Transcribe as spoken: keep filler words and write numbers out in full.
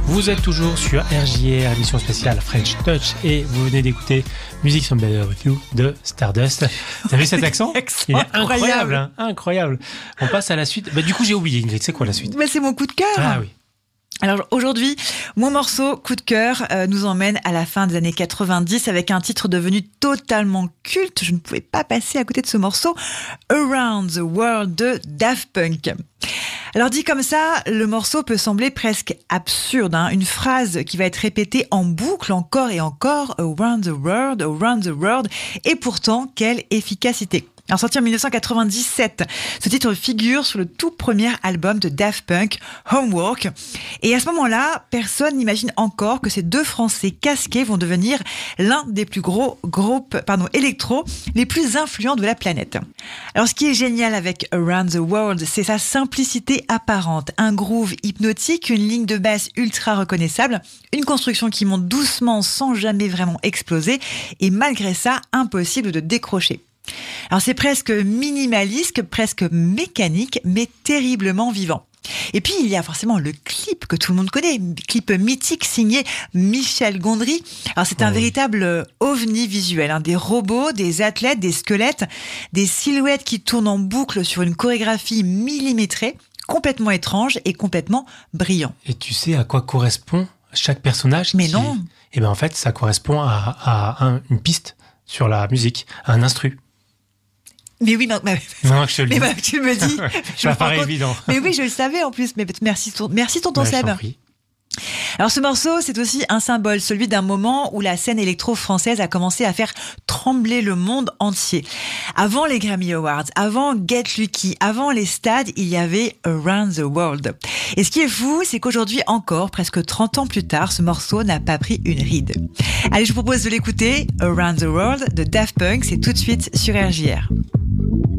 Vous êtes toujours sur R J R, émission spéciale French Touch, et vous venez d'écouter Music Sound Better With You de Stardust. Vous avez cet accent ? Il est incroyable, hein, incroyable. On passe à la suite. Bah, du coup, j'ai oublié, Ingrid, c'est quoi la suite ? Bah, c'est mon coup de cœur. Ah oui. Alors aujourd'hui, mon morceau coup de cœur euh, nous emmène à la fin des années quatre-vingt-dix avec un titre devenu totalement culte. Je ne pouvais pas passer à côté de ce morceau, Around the World de Daft Punk. Alors dit comme ça, le morceau peut sembler presque absurde, hein, une phrase qui va être répétée en boucle encore et encore, Around the World, Around the World, et pourtant quelle efficacité. Alors sorti en dix-neuf cent quatre-vingt-dix-sept, ce titre figure sur le tout premier album de Daft Punk, Homework. Et à ce moment-là, personne n'imagine encore que ces deux Français casqués vont devenir l'un des plus gros groupes pardon, électro les plus influents de la planète. Alors ce qui est génial avec Around the World, c'est sa simplicité apparente. Un groove hypnotique, une ligne de basse ultra reconnaissable, une construction qui monte doucement sans jamais vraiment exploser, et malgré ça, impossible de décrocher. Alors c'est presque minimaliste, presque mécanique, mais terriblement vivant. Et puis il y a forcément le clip que tout le monde connaît, clip mythique signé Michel Gondry. Alors c'est un oh. véritable ovni visuel, hein, des robots, des athlètes, des squelettes, des silhouettes qui tournent en boucle sur une chorégraphie millimétrée, complètement étrange et complètement brillant. Et tu sais à quoi correspond chaque personnage ? Mais qui... non. Eh bien en fait ça correspond à, à un, une piste sur la musique, à un instru. Mais oui, non, mais, non, je te le mais dis. bah, tu me dis. Ça paraît évident. Mais oui, je le savais en plus. Mais merci, merci tonton bah, Seb. Je t'en prie. Alors ce morceau, c'est aussi un symbole, celui d'un moment où la scène électro-française a commencé à faire trembler le monde entier. Avant les Grammy Awards, avant Get Lucky, avant les stades, il y avait Around the World. Et ce qui est fou, c'est qu'aujourd'hui encore, presque trente ans plus tard, ce morceau n'a pas pris une ride. Allez, je vous propose de l'écouter, Around the World de Daft Punk, c'est tout de suite sur R J R.